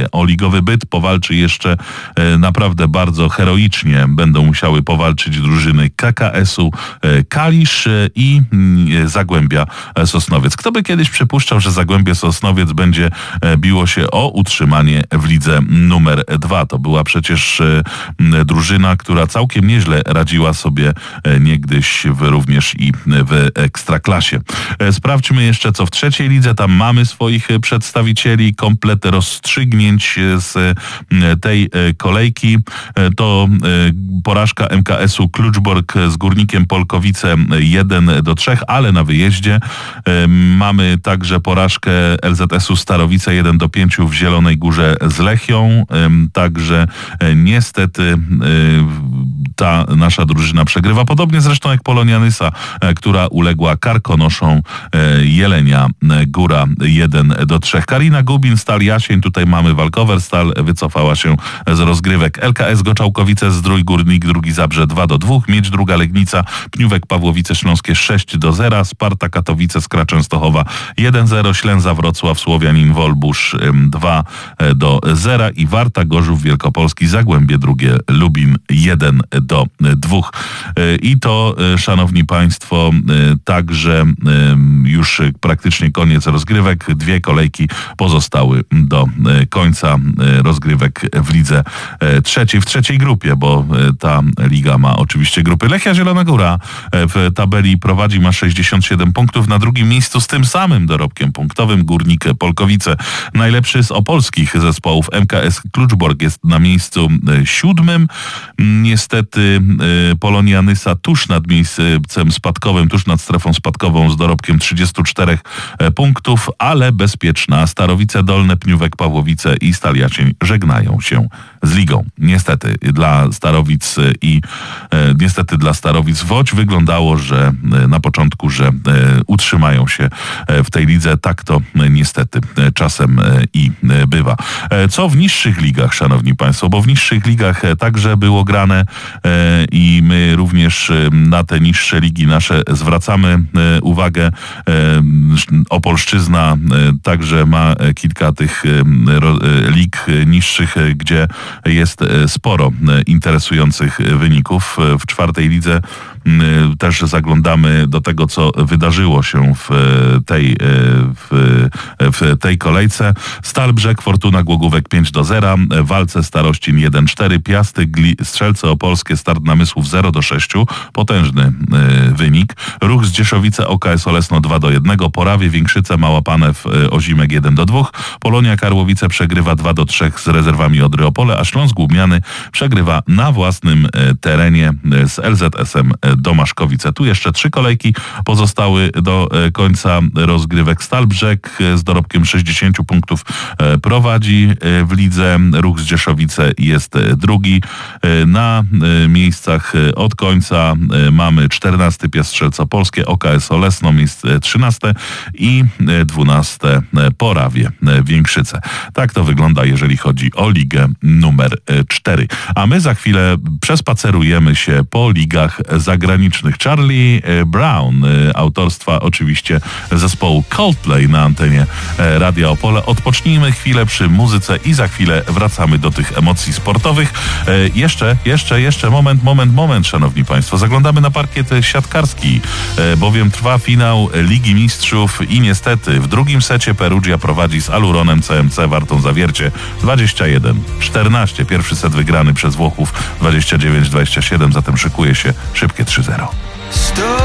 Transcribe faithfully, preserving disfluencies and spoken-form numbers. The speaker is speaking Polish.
o ligowy byt. Powalczy jeszcze naprawdę bardzo heroicznie. Będą musiały powalczyć drużyny K K S-u Kalisz i Zagłębia Sosnowiec. Kto by kiedyś przypuszczał, że Zagłębie Sosnowiec będzie biło się o utrzymanie w lidze numer dwa. To była przecież drużyna, która całkiem nieźle radziła sobie niegdyś w, również i w Ekstraklasie. Sprawdźmy jeszcze, co w trzeciej lidze. Tam mamy swoich przedstawicieli. Komplet rozstrzygnięć z tej kolejki. To porażka M K S-u Kluczbork z Górnikiem Polkowice jeden do trzech, ale na wyjeździe. Mamy także porażkę L Z S-u Starowice jeden do pięciu w Zielonej Górze z Lechią. Także niestety ta nasza drużyna przegrywa. Podobnie zresztą jak Polonia Nysa, która uległa Karkonoszom Jelenia Góra jeden do trzech. Karina Gubin, Stal Jasień, tutaj mamy walkover. Stal wycofała się z rozgrywek. L K S Goczałkowice, Zdrój Górnik, drugi Zabrze dwa do dwóch. Miedź Druga Legnica, Pniówek Pawłowice Śląskie sześć do zera. Sparta Katowice Skra Częstochowa jeden zero. Ślęza Wrocław Słowianin Wolbusz dwa do zera i Warta Gorzów Wielkopolski Zagłębie Drugie Lubin jeden do dwóch. I to, szanowni państwo, także już praktycznie koniec rozgrywek. Dwie kolejki pozostały do końca rozgrywek w lidze trzeciej, w trzeciej grupie, bo ta liga ma oczywiście grupy. Lechia Zielona Góra w tabeli prowadzi, ma sześćdziesiąt siedem punktów. Na drugim miejscu z tym samym dorobkiem punktowym Górnik Polkowice. Najlepszy z opolskich zespołów M K S Kluczbork jest na miejscu siódmym. Niestety Polonia Nysa tuż nad miejscem spadkowym, tuż nad strefą spadkową z dorobkiem trzydziestu czterech punktów, ale bezpieczna. Starowice Dolne, Pniówek Pawłowice i Stal Jasień żegnają się z ligą. Niestety dla Starowic i e, niestety dla Starowic Woć wyglądało, że e, na początku, że e, utrzymają się e, w tej lidze. Tak to e, niestety e, czasem e, i e, bywa. E, co w niższych ligach, szanowni państwo? Bo w niższych ligach e, także było grane e, i my również e, na te niższe ligi nasze zwracamy e, uwagę. E, Opolszczyzna e, także ma e, kilka tych e, ro, e, lig e, niższych, e, gdzie jest sporo interesujących wyników. W czwartej lidze też zaglądamy do tego, co wydarzyło się w tej, w, w tej kolejce. Stal Brzeg, Fortuna Głogówek pięć do zera, Walce Starościn jeden cztery, Piasty, Gli, Strzelce Opolskie, Start Namysłów zero do sześciu. Potężny wynik. Ruch Zdzieszowice, O K S Olesno dwa do jednego, Porawie, Większyce, Mała Panew, Ozimek jeden do dwóch, Polonia Karłowice przegrywa dwa do trzech z rezerwami Odry Opole, a Śląsk Głumiany przegrywa na własnym terenie z L Z S-em Domaszkowice. Tu jeszcze trzy kolejki pozostały do końca rozgrywek. Stal Brzeg z dorobkiem sześćdziesięciu punktów prowadzi w lidze. Ruch Zdzieszowice jest drugi. Na miejscach od końca mamy czternasty Piast Strzelce Opolskie, O K S Olesno miejsce trzynaste i dwunaste Porawie Większyce. Tak to wygląda, jeżeli chodzi o ligę numer cztery. A my za chwilę przespacerujemy się po ligach zagranicznych. Charlie Brown, autorstwa oczywiście zespołu Coldplay na antenie Radia Opole. Odpocznijmy chwilę przy muzyce i za chwilę wracamy do tych emocji sportowych. Jeszcze, jeszcze, jeszcze moment, moment, moment, szanowni państwo. Zaglądamy na parkiet siatkarski, bowiem trwa finał Ligi Mistrzów i niestety w drugim secie Perugia prowadzi z Aluronem C M C Wartą Zawiercie dwadzieścia jeden czternaście. Pierwszy set wygrany przez Włochów dwadzieścia dziewięć dwadzieścia siedem, zatem szykuje się szybkie trzy zero.